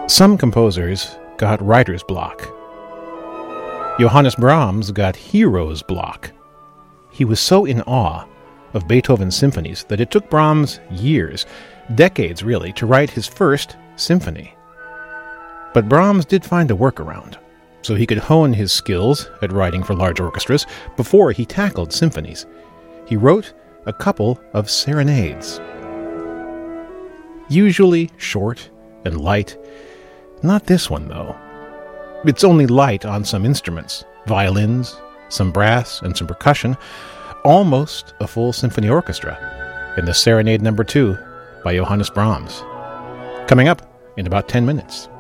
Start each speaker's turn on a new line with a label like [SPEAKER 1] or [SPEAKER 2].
[SPEAKER 1] Some composers got writer's block. Johannes Brahms got hero's block. He was so in awe of Beethoven's symphonies that it took Brahms years, decades really, to write his first symphony. But Brahms did find a workaround, so he could hone his skills at writing for large orchestras before he tackled symphonies. He wrote a couple of serenades. Usually short and light. Not this one, though. It's only light on some instruments, violins, some brass, and some percussion, almost a full symphony orchestra, in the Serenade No. 2 by Johannes Brahms. Coming up in about 10 minutes.